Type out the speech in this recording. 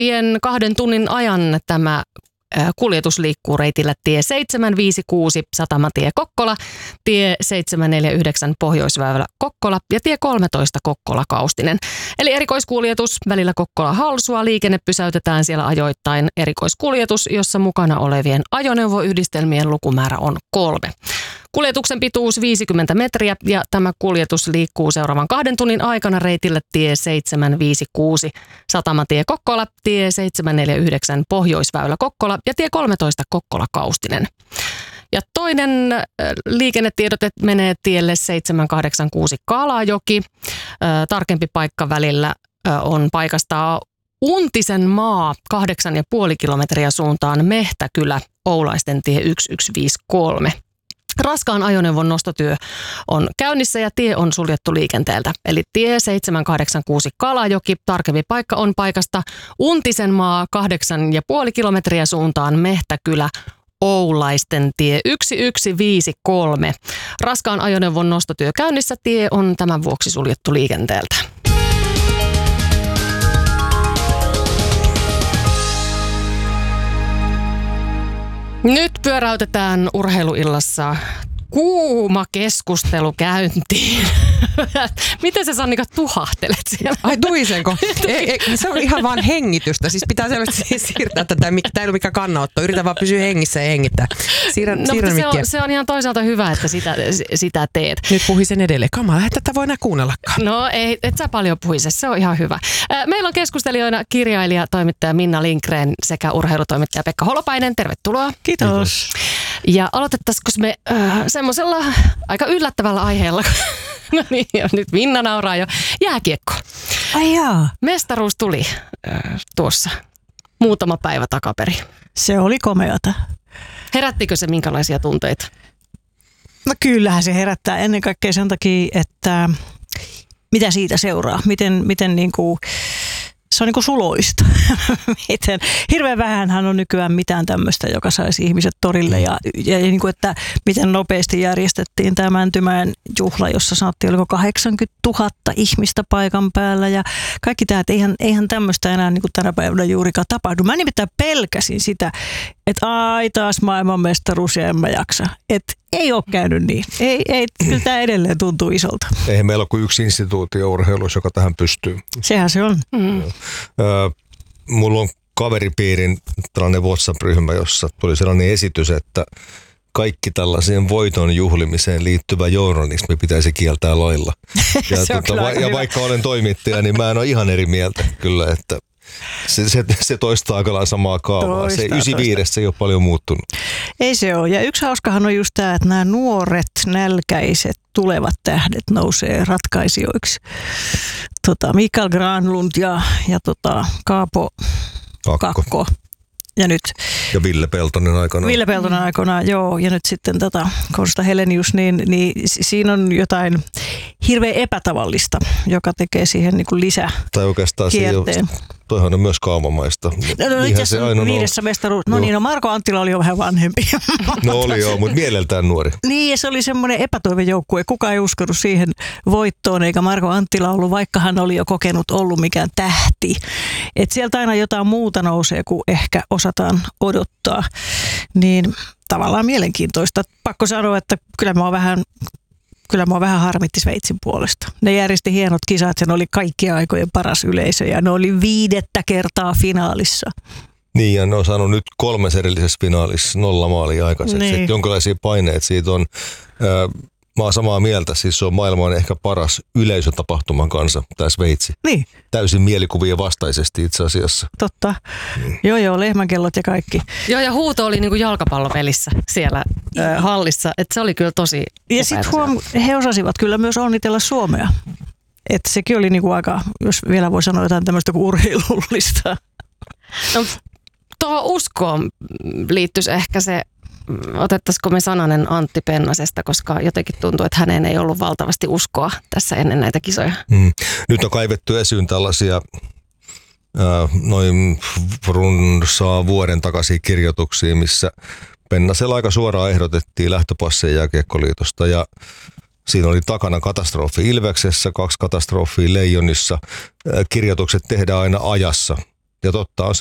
lähtien 2 tunnin ajan tämä kuljetus liikkuu reitillä tie 756 Satamatie Kokkola, tie 749 Pohjoisväylä Kokkola ja tie 13 Kokkola Kaustinen. Eli erikoiskuljetus välillä Kokkola Halsua. Liikenne pysäytetään siellä ajoittain. Erikoiskuljetus, jossa mukana olevien ajoneuvoyhdistelmien lukumäärä on 3. Kuljetuksen pituus 50 metriä ja tämä kuljetus liikkuu seuraavan 2 tunnin aikana reitillä tie 756 Satamatie Kokkola, tie 749 Pohjoisväylä Kokkola ja tie 13 Kokkola Kaustinen. Ja toinen liikennetiedote menee tielle 786 Kalajoki. Tarkempi paikka välillä on paikasta Untisen maa 8,5 kilometriä suuntaan Mehtäkylä Oulaisten tie 1153. Raskaan ajoneuvon nostotyö on käynnissä ja tie on suljettu liikenteeltä. Eli tie 786 Kalajoki, tarkempi paikka on paikasta Untisen maa 8,5 kilometriä suuntaan Mehtäkylä Oulaisten tie 1153. Raskaan ajoneuvon nostotyö käynnissä, tie on tämän vuoksi suljettu liikenteeltä. Nyt pyöräytetään urheiluillassa kuuma keskustelu käyntiin. Miten sä, Sannika, tuhahtelet siellä? Ai tuisenko? Ei, se on ihan vaan hengitystä. Siis pitää selvästi siirtää tätä. Tämä ei ole mikään kannanotto. Yritä vaan pysyä hengissä ja hengittää. Siirrän se on ihan toisaalta hyvä, että sitä teet. Nyt puhisen edelleen. Kamala, tätä voi enää kuunnellakaan. No ei, et sä paljon puhise. Se on ihan hyvä. Meillä on keskustelijoina kirjailija, toimittaja Minna Lindgren sekä urheilutoimittaja Pekka Holopainen. Tervetuloa. Kiitos. Ja aloitettaisiko me semmoisella aika yllättävällä aiheella. No niin, nyt Minna nauraa jo. Jääkiekko. Ai jaa. Mestaruus tuli tuossa muutama päivä takaperi. Se oli komeata. Herättikö se minkälaisia tunteita? No kyllähän se herättää ennen kaikkea sen takia, että mitä siitä seuraa. Miten niinku, se on niinku suloista. Hirveän vähänhän on nykyään mitään tämmöistä, joka saisi ihmiset torille. Ja niinku, että miten nopeasti järjestettiin tämä Mäntymäen juhla, jossa sanottiin, oliko 80 000 ihmistä paikan päällä. Ja kaikki tämä, että eihän tämmöistä enää niinku tänä päivänä juurikaan tapahdu. Mä nimittäin pelkäsin sitä, että taas maailmanmestaruus ja en mä jaksa. Että ei ole käynyt niin. Ei, kyllä tämä edelleen tuntuu isolta. Eihän meillä ole kuin yksi instituutio urheilussa, joka tähän pystyy. Sehän se on. Mulla on kaveripiirin tällainen WhatsApp-ryhmä, jossa tuli sellainen esitys, että kaikki tällaiseen voiton juhlimiseen liittyvä journalismi pitäisi kieltää lailla. Ja vaikka olen toimittaja, niin mä en ole ihan eri mieltä kyllä, että se toistaa aika lailla samaa kaavaa. Se 95 ei ole paljon muuttunut. Ei se ole. Ja yksi hauskahan on just tämä, että nämä nuoret, nälkäiset, tulevat tähdet nousee ratkaisijoiksi. Mikael Granlund ja Kaapo Kakko. Ja nyt. Ja Ville Peltonen aikanaan. Joo. Ja nyt sitten Konsta Helenius, niin siinä on jotain hirveän epätavallista, joka tekee siihen niin kuin tai oikeastaan kierteen. Toihan on myös kaavamaista. No itse asiassa 5. mestaruus. No niin, Marko Anttila oli jo vähän vanhempi. No oli joo, mutta mieleltään nuori. Niin, ja se oli semmoinen epätoivejoukkue. Kukaan ei uskonut siihen voittoon, eikä Marko Anttila ollut, vaikka hän oli jo ollut mikään tähti. Et sieltä aina jotain muuta nousee, kuin ehkä osataan odottaa. Niin tavallaan mielenkiintoista. Pakko sanoa, että kyllä mä oon vähän harmitti Sveitsin puolesta. Ne järjesti hienot kisat ja ne oli kaikkien aikojen paras yleisö ja ne oli 5. kertaa finaalissa. Niin, ja ne on saanut nyt 3 erillisessä finaalissa 0 maalia aikaiseksi. Niin. Jonkinlaisia paineita siitä on. Mä oon samaa mieltä, siis se on maailman ehkä paras yleisötapahtuman kanssa, tämä Sveitsi. Niin. Täysin mielikuvien vastaisesti itse asiassa. Totta. Joo, lehmänkellot ja kaikki. Joo, ja huuto oli niinku jalkapallopelissä siellä hallissa, että se oli kyllä tosi. Ja sitten he osasivat kyllä myös onnitella Suomea. Että sekin oli niinku aika, jos vielä voi sanoa jotain tämmöistä kuin urheilullista. No, tuohon uskoon liittyisi ehkä se, otettaisiko me sananen Antti Pennasesta, koska jotenkin tuntuu, että häneen ei ollut valtavasti uskoa tässä ennen näitä kisoja. Nyt on kaivettu esiin tällaisia noin runsaa vuoden takaisin kirjoituksia, missä Pennasella aika suoraan ehdotettiin lähtöpasseja Jääkiekkoliitosta ja siinä oli takana katastrofi Ilveksessä, 2 katastrofia Leijonissa. Kirjoitukset tehdään aina ajassa. Ja totta on